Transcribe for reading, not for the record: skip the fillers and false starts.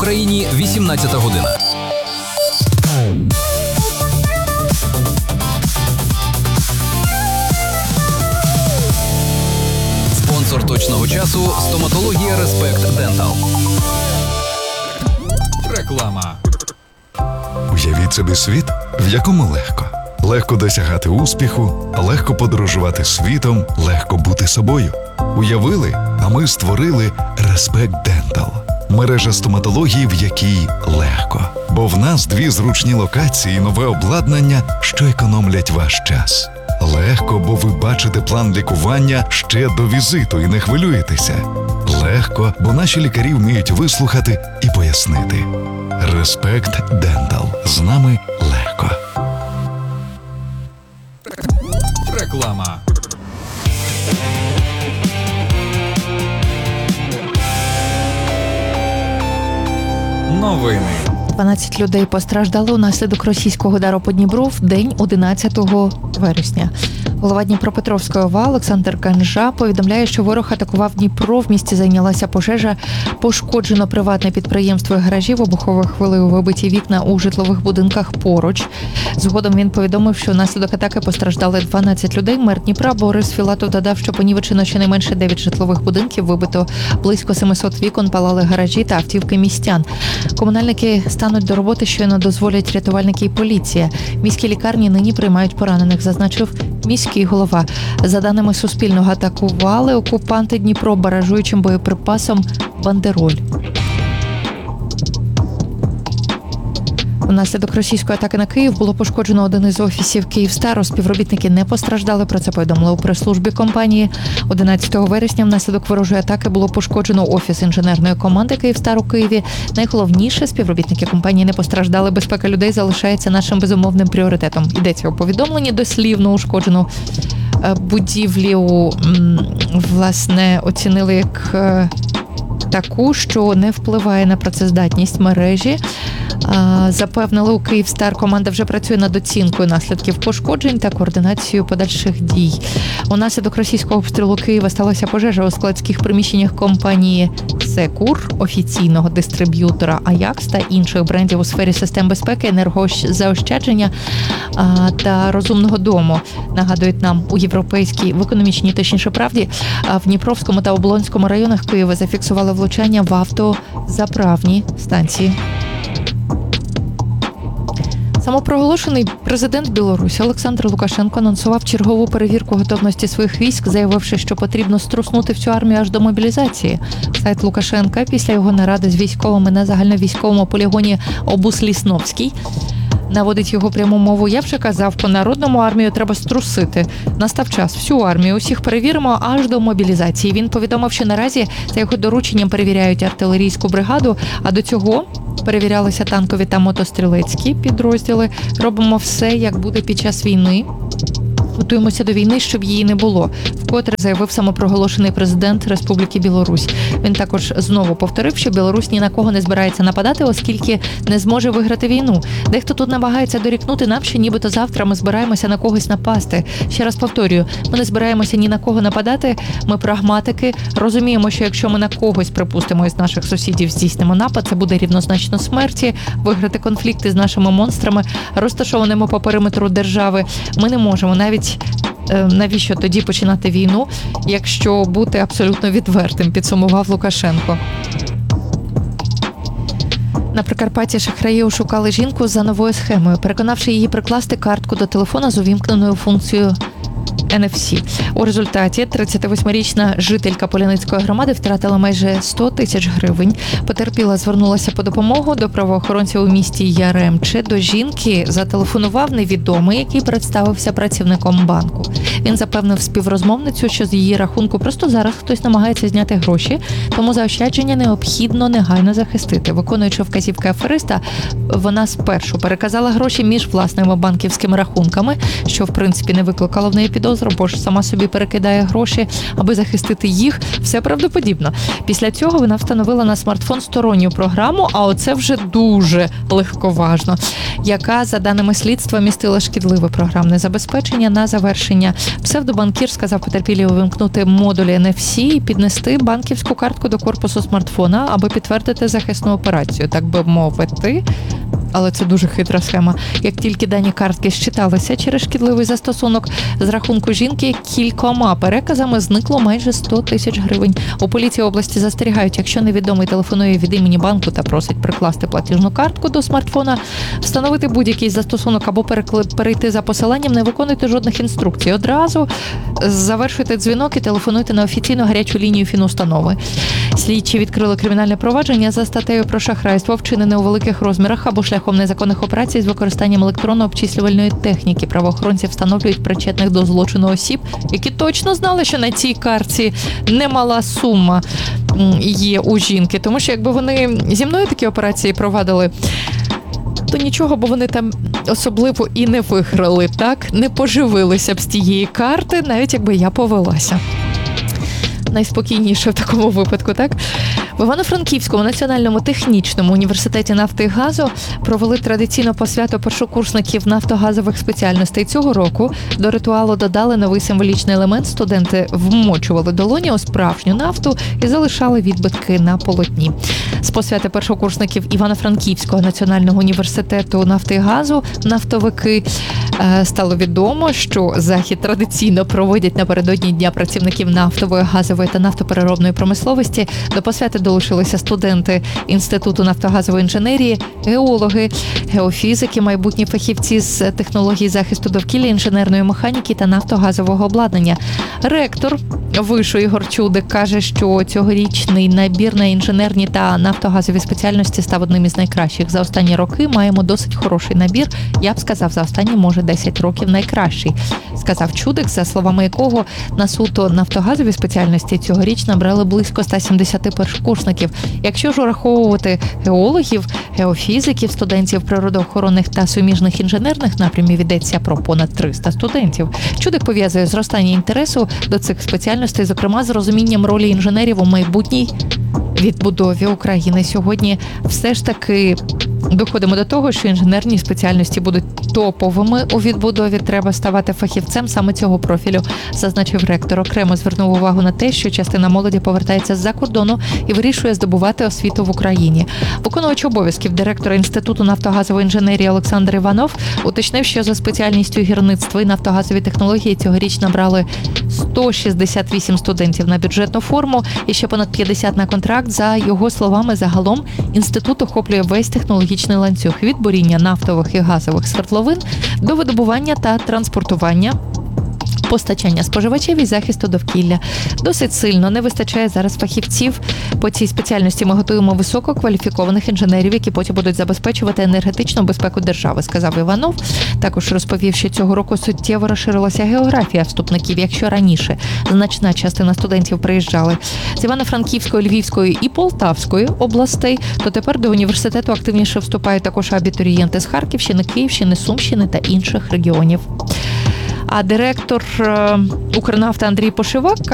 Україні 18 година. Спонсор точного часу – стоматологія Респект Дентал. Реклама. Уявіть собі світ, в якому легко. Легко досягати успіху, легко подорожувати світом, легко бути собою. Уявили, а ми створили Респект Дентал. Мережа стоматології, в якій легко. Бо в нас 2 зручні локації і нове обладнання, що економлять ваш час. Легко, бо ви бачите план лікування ще до візиту і не хвилюєтеся. Легко, бо наші лікарі вміють вислухати і пояснити. Респект Дентал. З нами легко. Реклама. Новини. 12 людей постраждали унаслідок російського удару по Дніпру в день 11 вересня. Голова Дніпропетровської ОВА Олександр Канжа повідомляє, що ворог атакував Дніпро, в місті зайнялася пожежа, пошкоджено приватне підприємство і гаражі, вибуховою хвилею вибиті вікна у житлових будинках поруч. Згодом він повідомив, що внаслідок атаки постраждали 12 людей. Мер Дніпра Борис Філатов додав, що понівечено щонайменше 9 житлових будинків, вибито близько 700 вікон, палали гаражі та автівки містян. Комунальники стануть до роботи, щойно дозволять рятувальники і поліція. Міські лікарні нині приймають поранених, зазначив міський голова. За даними Суспільного, атакували окупанти Дніпро баражуючим боєприпасом «Бандероль». Внаслідок російської атаки на Київ було пошкоджено один із офісів «Київстару». Співробітники не постраждали, про це повідомили у прес-службі компанії. 11 вересня внаслідок ворожої атаки було пошкоджено офіс інженерної команди «Київстар» у Києві. Найголовніше, співробітники компанії не постраждали. Безпека людей залишається нашим безумовним пріоритетом. Йдеться у повідомленні. Дослівно ушкоджену будівлю, власне, оцінили як таку, що не впливає на працездатність мережі. Запевнили у «Київстар», команда вже працює над оцінкою наслідків пошкоджень та координацією подальших дій. Унаслідок російського обстрілу Києва сталася пожежа у складських приміщеннях компанії «Секур», офіційного дистриб'ютора «Аякс» та інших брендів у сфері систем безпеки, енергозаощадження та розумного дому. Нагадують нам у європейській, в економічній, точніше правді, в Дніпровському та Оболонському районах Києва зафіксували влучання в автозаправні станції. Самопроголошений президент Білорусі Олександр Лукашенко анонсував чергову перевірку готовності своїх військ, заявивши, що потрібно струснути всю армію аж до мобілізації. Сайт Лукашенка після його наради з військовими на загальновійськовому полігоні Обус-Лісновський наводить його пряму мову. Я вже казав, по народному армію треба струсити. Настав час. Всю армію, усіх перевіримо аж до мобілізації. Він повідомив, що наразі за його дорученням перевіряють артилерійську бригаду, а до цього перевірялися танкові та мотострілецькі підрозділи. Робимо все, як буде під час війни. Готуємося до війни, щоб її не було, вкотре заявив самопроголошений президент Республіки Білорусь. Він також знову повторив, що Білорусь ні на кого не збирається нападати, оскільки не зможе виграти війну. Дехто тут намагається дорікнути нам, що нібито завтра ми збираємося на когось напасти. Ще раз повторюю, ми не збираємося ні на кого нападати, ми прагматики, розуміємо, що якщо ми на когось, припустимо, із наших сусідів здійснимо напад, це буде рівнозначно смерті, виграти конфлікти з нашими монстрами, розташованими по периметру держави. Ми не можемо навіть. Навіщо тоді починати війну, якщо бути абсолютно відвертим, підсумував Лукашенко. На Прикарпатті шахраї ошукали жінку за новою схемою, переконавши її прикласти картку до телефона з увімкненою функцією NFC. У результаті 38-річна жителька Поляницької громади втратила майже 100 тисяч гривень. Потерпіла звернулася по допомогу до правоохоронців у місті Яремче. До жінки зателефонував невідомий, який представився працівником банку. Він запевнив співрозмовницю, що з її рахунку просто зараз хтось намагається зняти гроші, тому заощадження необхідно негайно захистити. Виконуючи вказівки афериста, вона спершу переказала гроші між власними банківськими рахунками, що в принципі не викликало в неї підозри. оператор, або ж сама собі перекидає гроші, аби захистити їх. Все правдоподібно. Після цього вона встановила на смартфон сторонню програму, а оце вже дуже легковажно, яка, за даними слідства, містила шкідливе програмне забезпечення. На завершення псевдобанкір сказав потерпілій увімкнути модулі NFC і піднести банківську картку до корпусу смартфона, аби підтвердити захисну операцію, так би мовити. Але це дуже хитра схема. Як тільки дані картки щиталися через шкідливий застосунок, з рахунку жінки кількома переказами зникло майже 100 тисяч гривень. У поліції області застерігають, якщо невідомий телефонує від імені банку та просить прикласти платіжну картку до смартфона, встановити будь-який застосунок або перейти за посиланням, не виконуйте жодних інструкцій. Одразу завершуйте дзвінок і телефонуйте на офіційну гарячу лінію фінустанови. Слідчі відкрили кримінальне провадження за статтею про шахрайство, вчинене у великих розмірах або шляхом незаконних операцій з використанням електронно-обчислювальної техніки. Правоохоронці встановлюють причетних до злочину осіб, які точно знали, що на цій картці немала сума є у жінки. Тому що якби вони зі мною такі операції провадили, то нічого, бо вони там особливо і не виграли, так? Не поживилися б з тієї карти, навіть якби я повелася. Найспокійніше в такому випадку, так? В Івано-Франківському національному технічному університеті нафти і газу провели традиційну посвяту першокурсників нафтогазових спеціальностей. Цього року до ритуалу додали новий символічний елемент. Студенти вмочували долоні у справжню нафту і залишали відбитки на полотні. З посвяти першокурсників Івано-Франківського національного університету нафти і газу нафтовики стало відомо, що захід традиційно проводять напередодні Дня працівників нафтової, газової та нафтопереробної промисловості. До посвяти долучилися студенти Інституту нафтогазової інженерії, геологи, геофізики, майбутні фахівці з технологій захисту довкілля, інженерної механіки та нафтогазового обладнання. Ректор вишу Ігор Чудик каже, що цьогорічний набір на інженерні та нафтогазові спеціальності став одним із найкращих. За останні роки маємо досить хороший набір. Я б сказав, за останні, може, 10 років найкращий, сказав Чудик, за словами якого на суто нафтогазові спеціальності цьогоріч набрали близько 170 першокурсників. Якщо ж ураховувати геологів, геофізиків, студентів природоохоронних та суміжних інженерних напрямів, йдеться про понад 300 студентів. Чудик пов'язує зростання інтересу до цих спеціальностей, зокрема з розумінням ролі інженерів у майбутній відбудові України. Сьогодні все ж таки доходимо до того, що інженерні спеціальності будуть топовими у відбудові. Треба ставати фахівцем саме цього профілю, зазначив ректор. Окремо звернув увагу на те, що частина молоді повертається з-за кордону і вирішує здобувати освіту в Україні. Виконувач обов'язків директора Інституту нафтогазової інженерії Олександр Іванов уточнив, що за спеціальністю гірництва і нафтогазові технології цьогоріч набрали 168 студентів на бюджетну форму і ще понад 50 на контракт. За його словами, загалом інститут охоплює весь технологічний ланцюг від буріння нафтових і газових свердловин до видобування та транспортування, постачання споживачів і захисту довкілля. Досить сильно не вистачає зараз фахівців. По цій спеціальності ми готуємо висококваліфікованих інженерів, які потім будуть забезпечувати енергетичну безпеку держави, сказав Іванов. Також розповів, що цього року суттєво розширилася географія вступників. Якщо раніше значна частина студентів приїжджали з Івано-Франківської, Львівської і Полтавської областей, то тепер до університету активніше вступають також абітурієнти з Харківщини, Київщини, Сумщини та інших регіонів. А директор Укрнафти Андрій Пошивак